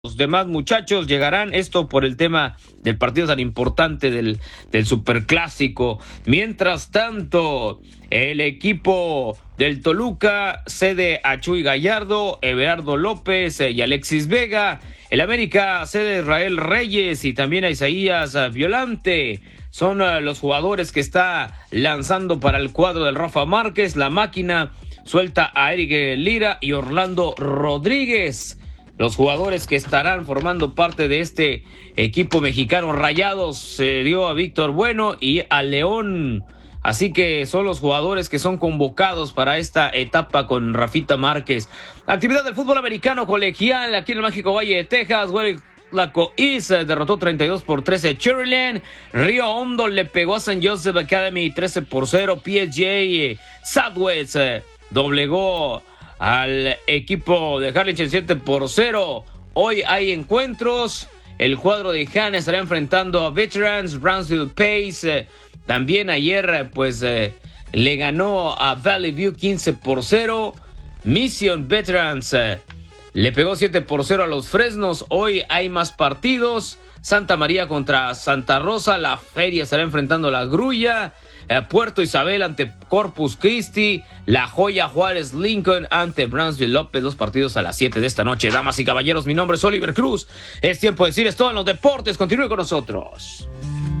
Los demás muchachos llegarán, esto por el tema del partido tan importante del Superclásico. Mientras tanto, el equipo del Toluca cede a Chuy Gallardo, Everardo López y Alexis Vega. El América cede a Israel Reyes y también a Isaías Violante. Son los jugadores que está lanzando para el cuadro del Rafa Márquez. La máquina suelta a Eric Lira y Orlando Rodríguez. Los jugadores que estarán formando parte de este equipo mexicano. Rayados se dio a Víctor Bueno y a León. Así que son los jugadores que son convocados para esta etapa con Rafita Márquez. Actividad del fútbol americano colegial aquí en el Mágico Valle de Texas. Laco East derrotó 32-13 Cherryland. Río Hondo le pegó a San Joseph Academy 13-0. PSG Southwest doblegó al equipo de Harlingen 7-0. Hoy hay encuentros. El cuadro de Han estará enfrentando a Veterans. Brownsville Pace también ayer le ganó a Valley View 15-0. Mission Veterans le pegó 7-0 a los Fresnos. Hoy hay más partidos. Santa María contra Santa Rosa. La Feria estará enfrentando a la Grulla. Puerto Isabel ante Corpus Christi. La Joya Juárez Lincoln ante Brownsville López. Los partidos a las 7 de esta noche. Damas y caballeros, mi nombre es Oliver Cruz. Es tiempo de decir es todo en los deportes. Continúe con nosotros.